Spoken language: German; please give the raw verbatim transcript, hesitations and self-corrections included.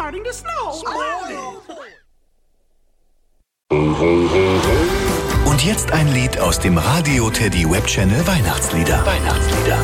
starting to snow. Und jetzt ein Lied aus dem Radio Teddy Webchannel Weihnachtslieder. Weihnachtslieder.